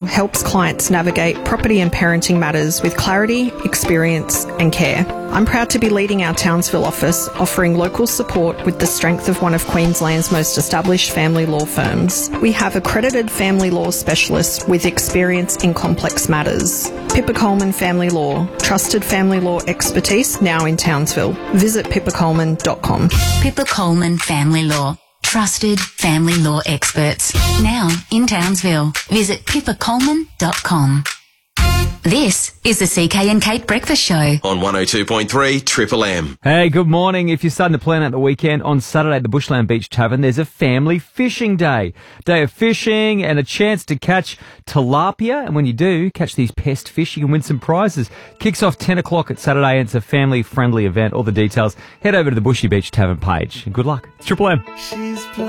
helps clients navigate property and parenting matters with clarity, experience and care. I'm proud to be leading our Townsville office, offering local support with the strength of one of Queensland's most established family law firms. We have accredited family law specialists with experience in complex matters. Pippa Coleman Family Law, trusted family law expertise now in Townsville. Visit pippacoleman.com. Pippa Coleman Family Law. Trusted family law experts. Now in Townsville. Visit pippacoleman.com. This is the CK and Kate Breakfast Show on 102.3 Triple M. Hey, good morning. If you're starting to plan out the weekend, on Saturday at the Bushland Beach Tavern, there's a family fishing day. Day of fishing and a chance to catch tilapia. And when you do catch these pest fish, you can win some prizes. Kicks off 10 o'clock at Saturday and it's a family-friendly event. All the details, head over to the Bushy Beach Tavern page. Good luck. It's Triple M.